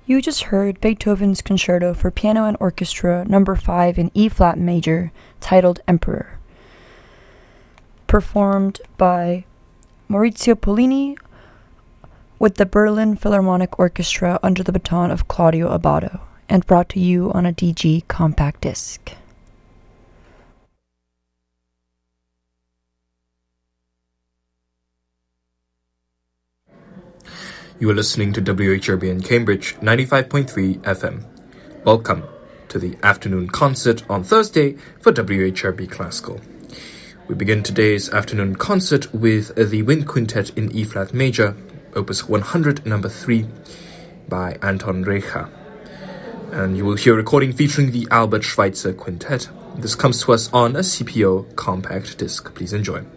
You just heard Beethoven's Concerto for Piano and Orchestra No. 5 in E-flat major, titled Emperor, performed by Maurizio Pollini with the Berlin Philharmonic Orchestra under the baton of Claudio Abbado, and brought to you on a DG compact disc. You are listening to WHRB in Cambridge, 95.3 FM. Welcome to the afternoon concert on Thursday for WHRB Classical. We begin today's afternoon concert with the Wind Quintet in E-flat major, Opus 100, number 3, by Anton Reicha. And you will hear a recording featuring the Albert Schweitzer Quintet. This comes to us on a CPO compact disc. Please enjoy.